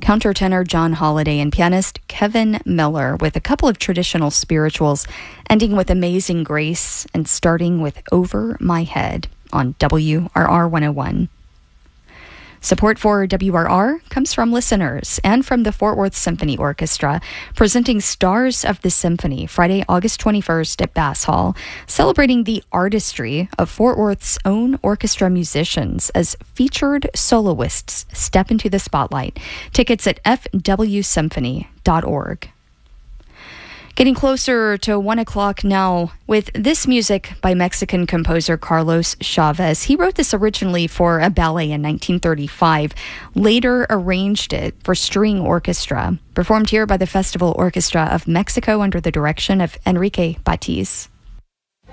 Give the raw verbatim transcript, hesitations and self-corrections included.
countertenor John Holliday and pianist Kevin Miller with a couple of traditional spirituals, ending with Amazing Grace and starting with Over My Head on W R R one oh one. Support for W R R comes from listeners and from the Fort Worth Symphony Orchestra, presenting Stars of the Symphony Friday, August twenty-first at Bass Hall, celebrating the artistry of Fort Worth's own orchestra musicians as featured soloists step into the spotlight. Tickets at f w symphony dot org. Getting closer to one o'clock now with this music by Mexican composer Carlos Chavez. He wrote this originally for a ballet in nineteen thirty-five, later arranged it for string orchestra, performed here by the Festival Orchestra of Mexico under the direction of Enrique Batiz.